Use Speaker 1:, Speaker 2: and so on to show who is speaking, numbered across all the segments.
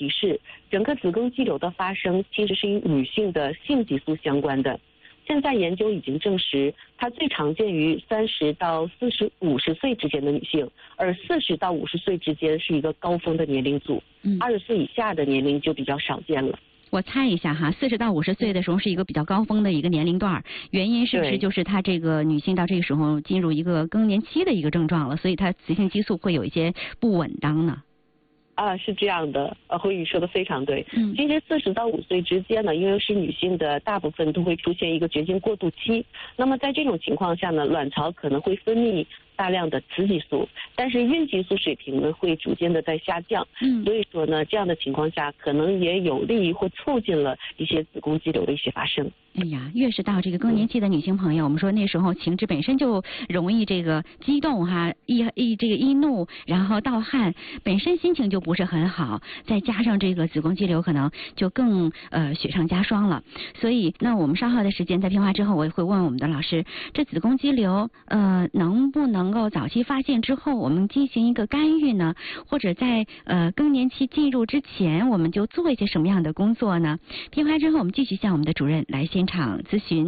Speaker 1: 题是，整个子宫肌瘤的发生其实是与女性的性激素相关的。现在研究已经证实，它最常见于30到50岁之间的女性，而40到50岁之间是一个高峰的年龄组，20岁以下的年龄就比较少见了。
Speaker 2: 我猜一下哈，40到50岁的时候是一个比较高峰的一个年龄段，原因是不是就是她这个女性到这个时候进入一个更年期的一个症状了，所以她雌性激素会有一些不稳当呢？
Speaker 1: 是这样的，慧宇说的非常对。其实40到50岁之间呢，因为是女性的大部分都会出现一个绝经过渡期，那么在这种情况下呢，卵巢可能会分泌大量的雌激素，但是孕激素水平呢会逐渐的在下降。所以说呢，这样的情况下可能也有利于或促进了一些子宫肌瘤的一些发生。
Speaker 2: 哎呀，越是到这个更年期的女性朋友，我们说那时候情志本身就容易这个激动哈，易怒，然后盗汗，本身心情就不是很好，再加上这个子宫肌瘤可能就更雪上加霜了。所以那我们稍后的时间在片花之后，我也会问我们的老师，这子宫肌瘤能不能够早期发现之后我们进行一个干预呢？或者在更年期进入之前我们就做一些什么样的工作呢？片花之后我们继续向我们的主任来现场咨询。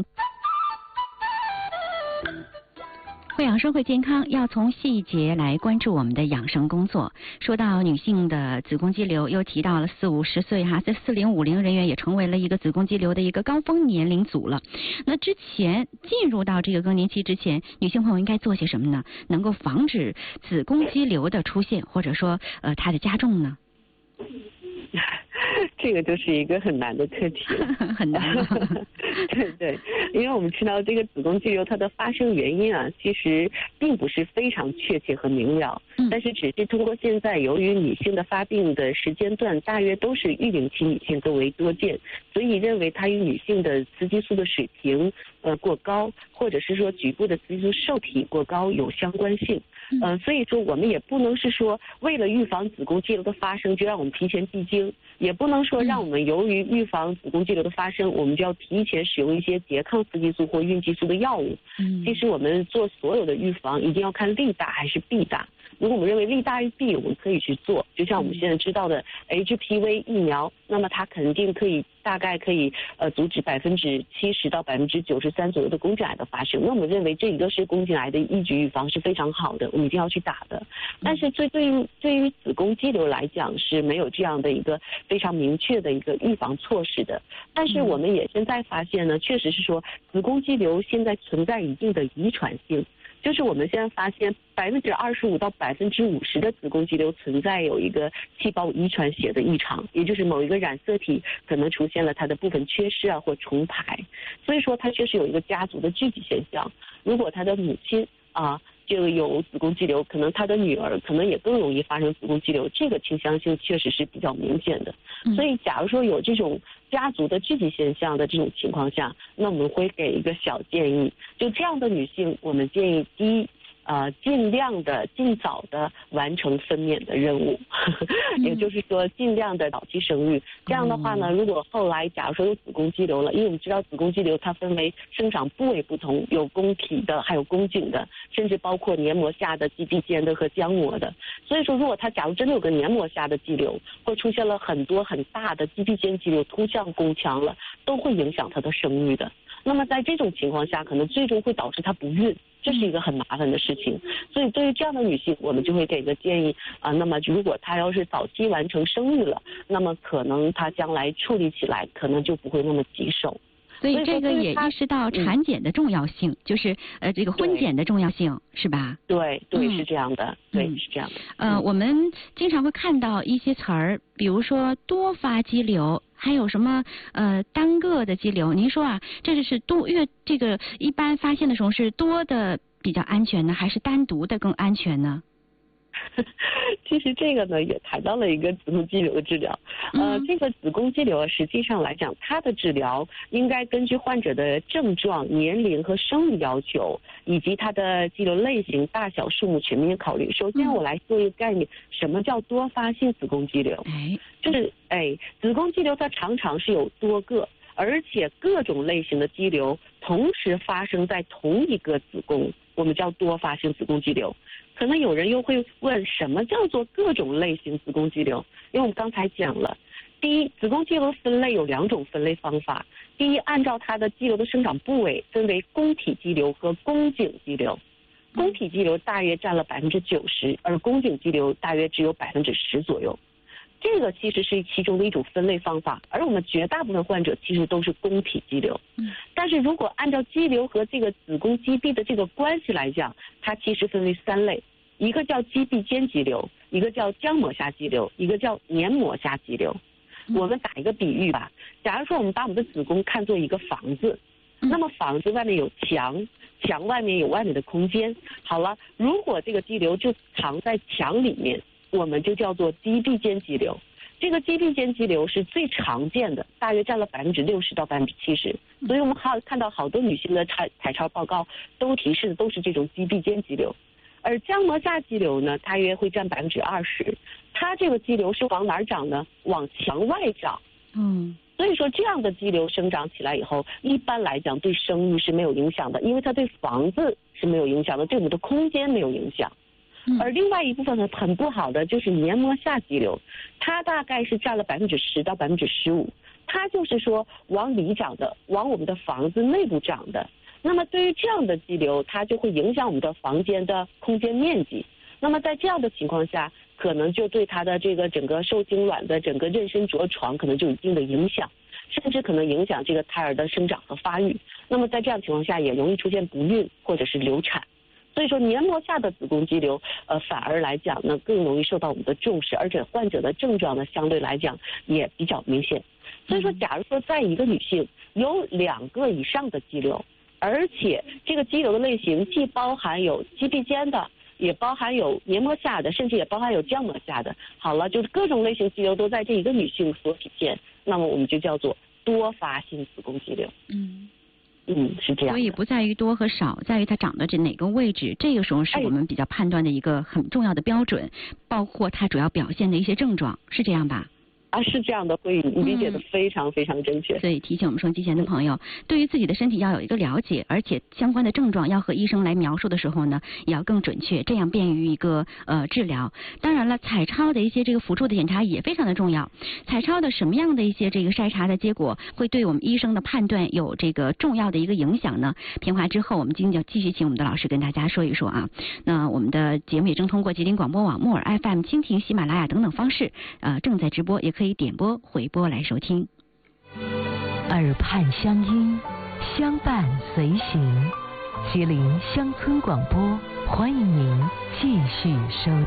Speaker 2: 会养生会健康，要从细节来关注我们的养生工作。说到女性的子宫肌瘤，又提到了40、50岁哈，在40、50人员也成为了一个子宫肌瘤的一个高峰年龄组了。那之前进入到这个更年期之前，女性朋友应该做些什么呢？能够防止子宫肌瘤的出现，或者说它的加重呢？
Speaker 1: 这个就是一个很难的课题
Speaker 2: 很难
Speaker 1: 对，因为我们知道这个子宫肌瘤它的发生原因其实并不是非常确切和明了，但是只是通过现在由于女性的发病的时间段大约都是育龄期女性更为多见，所以认为它与女性的雌激素的水平过高，或者是说局部的雌激素受体过高有相关性。所以说我们也不能是说为了预防子宫肌瘤的发生就让我们提前闭经，也不能说让我们由于预防子宫肌瘤的发生我们就要提前使用一些拮抗雌激素或孕激素的药物。其实我们做所有的预防一定要看利大还是弊大。如果我们认为利大于弊，我们可以去做，就像我们现在知道的 HPV 疫苗，那么它肯定大概可以阻止70%到93%左右的宫颈癌的发生。那我们认为这一个是宫颈癌的一举预防是非常好的，我们一定要去打的。但是对于子宫肌瘤来讲是没有这样的一个非常明确的一个预防措施的。但是我们也现在发现呢，确实是说子宫肌瘤现在存在一定的遗传性。就是我们现在发现25%到50%的子宫肌瘤存在有一个细胞遗传学的异常，也就是某一个染色体可能出现了它的部分缺失或重排，所以说它确实有一个家族的聚集现象。如果他的母亲就有子宫肌瘤，可能他的女儿可能也更容易发生子宫肌瘤，这个倾向性确实是比较明显的。所以假如说有这种家族的聚集现象的这种情况下，那我们会给一个小建议，就这样的女性我们建议第一尽量的尽早的完成分娩的任务也就是说尽量的早期生育。这样的话呢，如果后来假如说有子宫肌瘤了，因为我们知道子宫肌瘤它分为生长部位不同，有宫体的还有宫颈的，甚至包括黏膜下的、肌壁间的和浆膜的。所以说如果它假如真的有个黏膜下的肌瘤，或出现了很多很大的肌壁间肌瘤突向宫腔了，都会影响她的生育的。那么在这种情况下可能最终会导致她不孕，这是一个很麻烦的事情。所以对于这样的女性我们就会给个建议那么如果她要是早期完成生育了，那么可能她将来处理起来可能就不会那么棘手。
Speaker 2: 所以这个也意识到产检的重要性，就是这个婚检的重要性，是吧？
Speaker 1: 对，是这样的，是这样的。
Speaker 2: 我们经常会看到一些词儿，比如说多发肌瘤，还有什么单个的肌瘤。您说这是这个一般发现的时候是多的比较安全呢，还是单独的更安全呢？
Speaker 1: 其实这个呢也谈到了一个子宫肌瘤的治疗。这个子宫肌瘤实际上来讲，它的治疗应该根据患者的症状、年龄和生理要求，以及它的肌瘤类型、大小、数目全面考虑。首先我来做一个概念，什么叫多发性子宫肌瘤？就是子宫肌瘤它常常是有多个，而且各种类型的肌瘤同时发生在同一个子宫，我们叫多发性子宫肌瘤。可能有人又会问，什么叫做各种类型子宫肌瘤？因为我们刚才讲了， 第一，子宫肌瘤的分类有2种分类方法。第一，按照它的肌瘤的生长部位分为宫体肌瘤和宫颈肌瘤。宫体肌瘤大约占了90%，而宫颈肌瘤大约只有10%左右。这个其实是其中的一种分类方法，而我们绝大部分患者其实都是宫体肌瘤。但是如果按照肌瘤和这个子宫肌壁的这个关系来讲，它其实分为3类，一个叫肌壁间肌瘤，一个叫浆膜下肌瘤，一个叫黏膜下肌瘤。我们打一个比喻吧，假如说我们把我们的子宫看作一个房子，那么房子外面有墙，墙外面有外面的空间。好了，如果这个肌瘤就藏在墙里面，我们就叫做肌壁间肌瘤。这个肌壁间肌瘤是最常见的，大约占了60%到70%。所以我们看到好多女性的彩超报告都提示的都是这种肌壁间肌瘤。而浆膜下肌瘤呢，大约会占20%。它这个肌瘤是往哪儿长呢？往墙外长。所以说这样的肌瘤生长起来以后，一般来讲对生育是没有影响的，因为它对房子是没有影响的，对我们的空间没有影响。而另外一部分呢，很不好的就是黏膜下肌瘤，它大概是占了10%到15%，它就是说往里长的，往我们的房子内部长的。那么对于这样的肌瘤，它就会影响我们的房间的空间面积。那么在这样的情况下，可能就对它的这个整个受精卵的整个妊娠着床可能就有一定的影响，甚至可能影响这个胎儿的生长和发育。那么在这样情况下，也容易出现不孕或者是流产。所以说黏膜下的子宫肌瘤，反而来讲呢，更容易受到我们的重视，而且患者的症状呢，相对来讲也比较明显。所以说，假如说在一个女性有2个以上的肌瘤，而且这个肌瘤的类型既包含有肌壁间的，也包含有黏膜下的，甚至也包含有浆膜下的。好了，就是各种类型肌瘤都在这一个女性所体现，那么我们就叫做多发性子宫肌瘤。是这样。
Speaker 2: 所以不在于多和少，在于它长的这哪个位置，这个时候是我们比较判断的一个很重要的标准，包括它主要表现的一些症状，是这样吧？
Speaker 1: 是这样的，慧宇，你理解的非常非常正确。
Speaker 2: 所以提醒我们收音机前的朋友，对于自己的身体要有一个了解，而且相关的症状要和医生来描述的时候呢，也要更准确，这样便于一个治疗。当然了，彩超的一些这个辅助的检查也非常的重要。彩超的什么样的一些这个筛查的结果会对我们医生的判断有这个重要的一个影响呢？片花之后，我们今天就继续请我们的老师跟大家说一说啊。那我们的节目也正通过吉林广播网、木耳 FM、蜻蜓、喜马拉雅等等方式正在直播，也可以点播回播来收听。
Speaker 3: 耳畔乡音，相伴随行，吉林乡村广播，欢迎您继续收